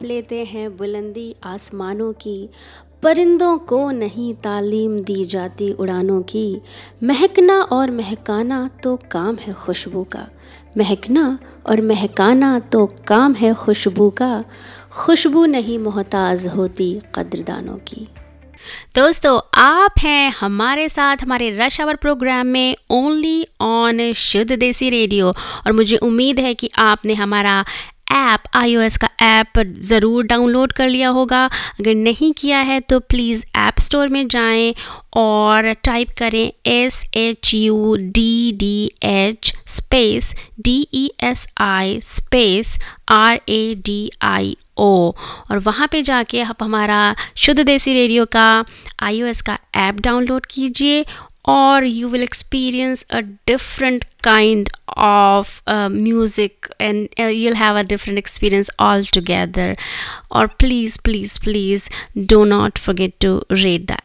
लेते हैं बुलंदी आसमानों की, परिंदों को नहीं तालीम दी जाती उड़ानों की। महकना और महकाना तो काम है खुशबू का, महकना और महकाना तो काम है खुशबू का। खुशबू नहीं मोहताज होती कद्रदानों की। दोस्तों, आप हैं हमारे साथ हमारे रश आवर प्रोग्राम में ओनली ऑन शुद्ध देसी रेडियो, और मुझे उम्मीद है कि आपने हमारा ऐप iOS का ऐप ज़रूर डाउनलोड कर लिया होगा। अगर नहीं किया है तो प्लीज़ ऐप स्टोर में जाएं और टाइप करें SHUDDH space DESI space RADIO, और वहाँ पे जाके आप हमारा शुद्ध देसी रेडियो का iOS का ऐप डाउनलोड कीजिए और you will experience a different kind of music, and you'll have a different experience altogether. Or please do not forget to rate the